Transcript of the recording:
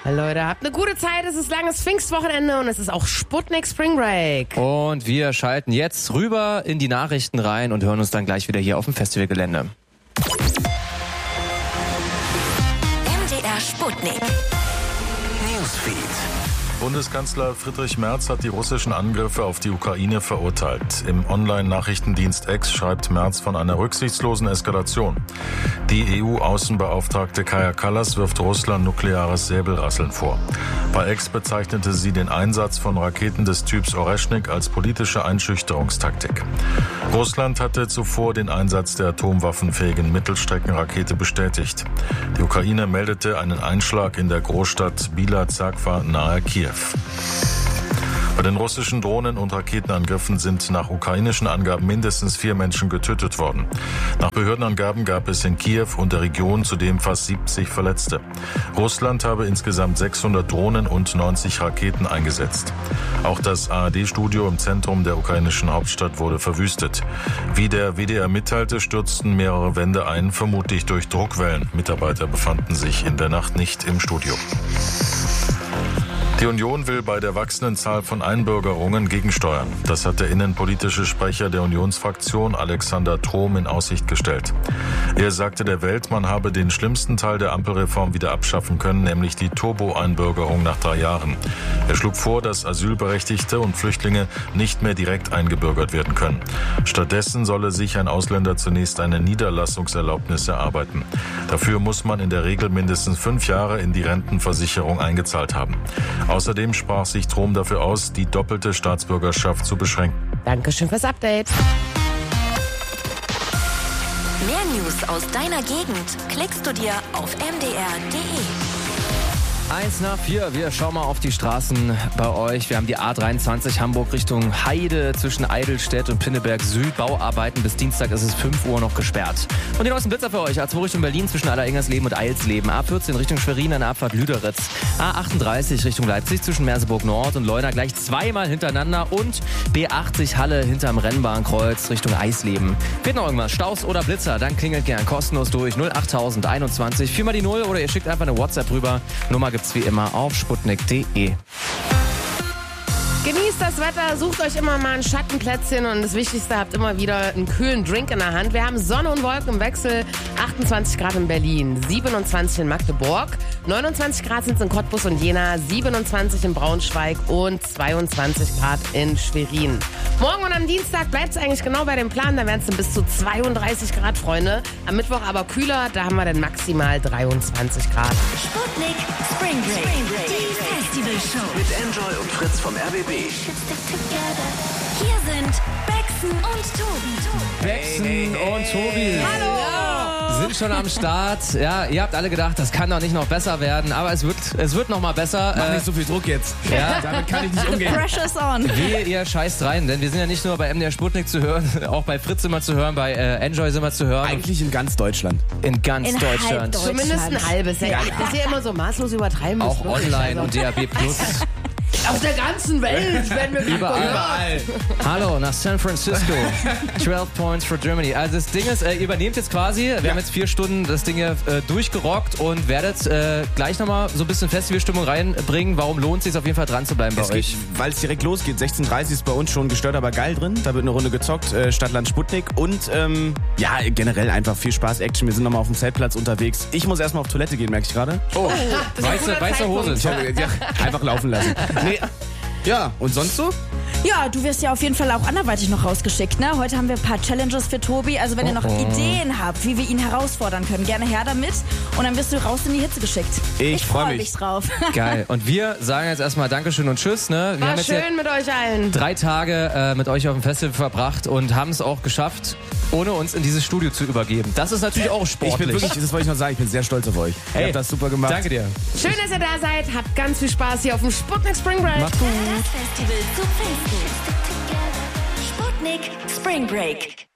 Leute, habt eine gute Zeit. Es ist langes Pfingstwochenende und es ist auch Sputnik Spring Break. Und wir schalten jetzt rüber in die Nachrichten rein und hören uns dann gleich wieder hier auf dem Festivalgelände. MDR Sputnik. Newsfeed. Bundeskanzler Friedrich Merz hat die russischen Angriffe auf die Ukraine verurteilt. Im Online-Nachrichtendienst X schreibt Merz von einer rücksichtslosen Eskalation. Die EU-Außenbeauftragte Kaja Kallas wirft Russland nukleares Säbelrasseln vor. Bei X bezeichnete sie den Einsatz von Raketen des Typs Oreschnik als politische Einschüchterungstaktik. Russland hatte zuvor den Einsatz der atomwaffenfähigen Mittelstreckenrakete bestätigt. Die Ukraine meldete einen Einschlag in der Großstadt Bila Zerkva nahe Kiew. Bei den russischen Drohnen- und Raketenangriffen sind nach ukrainischen Angaben mindestens 4 Menschen getötet worden. Nach Behördenangaben gab es in Kiew und der Region zudem fast 70 Verletzte. Russland habe insgesamt 600 Drohnen und 90 Raketen eingesetzt. Auch das ARD-Studio im Zentrum der ukrainischen Hauptstadt wurde verwüstet. Wie der WDR mitteilte, stürzten mehrere Wände ein, vermutlich durch Druckwellen. Mitarbeiter befanden sich in der Nacht nicht im Studio. Die Union will bei der wachsenden Zahl von Einbürgerungen gegensteuern. Das hat der innenpolitische Sprecher der Unionsfraktion Alexander Trom in Aussicht gestellt. Er sagte der Welt, man habe den schlimmsten Teil der Ampelreform wieder abschaffen können, nämlich die Turbo-Einbürgerung nach 3 Jahren. Er schlug vor, dass Asylberechtigte und Flüchtlinge nicht mehr direkt eingebürgert werden können. Stattdessen solle sich ein Ausländer zunächst eine Niederlassungserlaubnis erarbeiten. Dafür muss man in der Regel mindestens 5 Jahre in die Rentenversicherung eingezahlt haben. Außerdem sprach sich Trom dafür aus, die doppelte Staatsbürgerschaft zu beschränken. Dankeschön fürs Update. Mehr News aus deiner Gegend klickst du dir auf mdr.de. 1 nach 4, wir schauen mal auf die Straßen bei euch. Wir haben die A23 Hamburg Richtung Heide zwischen Eidelstedt und Pinneberg Süd. Bauarbeiten bis Dienstag ist es 5 Uhr noch gesperrt. Und die neuesten Blitzer für euch. A2 Richtung Berlin zwischen Allerengersleben und Eilsleben. A14 Richtung Schwerin an der Abfahrt Lüderitz. A38 Richtung Leipzig zwischen Merseburg Nord und Leuna gleich 2-mal hintereinander. Und B80 Halle hinterm Rennbahnkreuz Richtung Eisleben. Fehlt noch irgendwas? Staus oder Blitzer? Dann klingelt gern kostenlos durch 08021 4 mal die 0 oder ihr schickt einfach eine WhatsApp rüber. Nummer gibt's wie immer auf sputnik.de. Genießt das Wetter, sucht euch immer mal ein Schattenplätzchen und das Wichtigste, habt immer wieder einen kühlen Drink in der Hand. Wir haben Sonne und Wolken im Wechsel, 28 Grad in Berlin, 27 in Magdeburg, 29 Grad sind es in Cottbus und Jena, 27 in Braunschweig und 22 Grad in Schwerin. Morgen und am Dienstag bleibt es eigentlich genau bei dem Plan, da werden es dann bis zu 32 Grad, Freunde. Am Mittwoch aber kühler, da haben wir dann maximal 23 Grad. Sputnik Spring Break. Die Festivalshow. Mit Enjoy und Fritz vom RBB. Hier sind Bexen und Tobi. Bexen und Tobi. Hallo! Sind schon am Start. Ja, ihr habt alle gedacht, das kann doch nicht noch besser werden, aber es wird noch mal besser. Mach nicht so viel Druck jetzt. Ja. Damit kann ich nicht umgehen. Pressure's on. Ihr scheißt rein, denn wir sind ja nicht nur bei MDR Sputnik zu hören, auch bei Fritz immer zu hören, bei Enjoy sind wir zu hören. Eigentlich in ganz Deutschland. In ganz In Deutschland. halb Zumindest ein halbes. Ja. Das ist ja immer so maßlos übertreiben. Auch online und DAB+. Auf der ganzen Welt werden wir Überall. Hallo, nach San Francisco. 12 points for Germany. Also das Ding ist, ihr übernehmt jetzt quasi, wir haben jetzt 4 Stunden das Ding hier durchgerockt und werdet gleich nochmal so ein bisschen Festivalstimmung reinbringen. Warum lohnt es sich auf jeden Fall dran zu bleiben bei euch? Weil es direkt losgeht. 16:30 ist bei uns schon gestört, aber geil drin. Da wird eine Runde gezockt. Stadtland Sputnik. Und ja, generell einfach viel Spaß, Action. Wir sind nochmal auf dem Zeltplatz unterwegs. Ich muss erstmal auf Toilette gehen, merke ich gerade. Oh, Das ist ein guter weiße Hose. Ich habe ja, einfach laufen lassen. Nee. Ja, und sonst so? Ja, du wirst ja auf jeden Fall auch anderweitig noch rausgeschickt, ne? Heute haben wir ein paar Challenges für Tobi. Also wenn ihr noch Ideen habt, wie wir ihn herausfordern können, gerne her damit. Und dann wirst du raus in die Hitze geschickt. Ich freu freu mich drauf. Geil. Und wir sagen jetzt erstmal Dankeschön und Tschüss. Ne? Wir War haben jetzt hier schön mit euch allen. 3 Tage mit euch auf dem Festival verbracht und haben es auch geschafft, ohne uns in dieses Studio zu übergeben. Das ist natürlich auch Ich bin sportlich. wirklich, das wollte ich noch sagen, ich bin sehr stolz auf euch. Ihr Hey, habt das super gemacht. Danke dir. Schön, dass ihr da seid. Habt ganz viel Spaß hier auf dem Sputnik Spring Break. Macht's gut. Das Festival zu Pfingsten. Sputnik Spring Break.